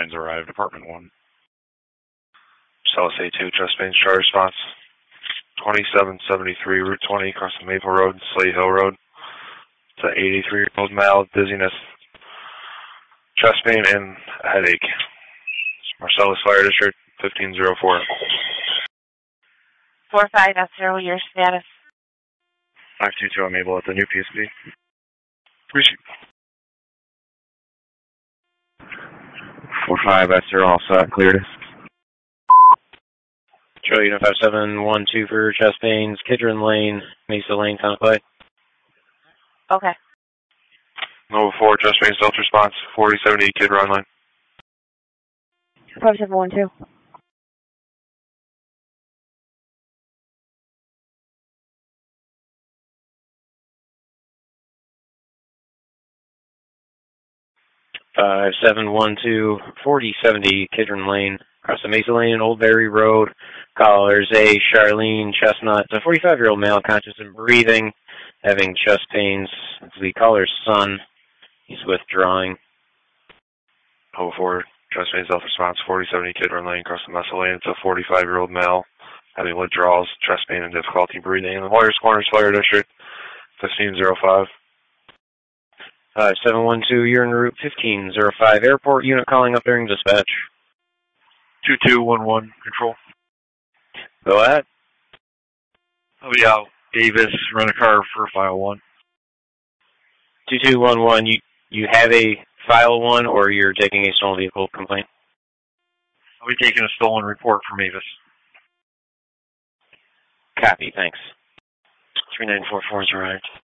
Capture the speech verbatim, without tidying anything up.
lines arrived, Department one. Cell A two, chest pains, chart response. twenty-seven seventy-three, Route twenty, across the Maple Road, Slate Hill Road. It's an eighty-three-year-old male, dizziness, chest pain, and a headache. Marcellus Fire District, fifteen oh four. four five, that's zero, your status. five two two, I'm able at the new P S B. Appreciate four five, that's zero, all set, cleared. Charlie Unit five seven one two for chest pains, Kidron Lane, Mesa Lane, Contemplate. Okay. Nova four, chest pain, self response, forty seventy, Kidron Line. five seven one two. five seven one two, forty seventy, Kidron Lane, across the Mesa Lane, Old Berry Road. Callers A. Charlene Chestnut, a forty-five-year-old male, conscious and breathing, having chest pains. It's the caller's son. He's withdrawing. Nova four, chest pain, self response, forty seventy, Kidron Lane, across the Mesa Lane. It's a forty-five-year-old male, having withdrawals, chest pain, and difficulty breathing in the Lawyers Corners Fire District, fifteen oh five. five seven one two, you're en route fifteen oh five. Airport unit calling up during dispatch. two two one one, control. Go ahead. I'll be out. Davis, rent a car for file one. two two one one, you, you have a file one, or you're taking a stolen vehicle complaint? I'll be taking a stolen report from Avis. Copy, thanks. three nine four four is arrived.